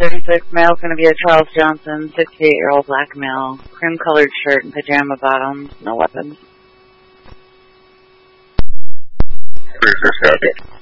36 male, going to be a Charles Johnson, 68-year-old black male, cream-colored shirt and pajama bottoms, no weapons. Cruiser's copy.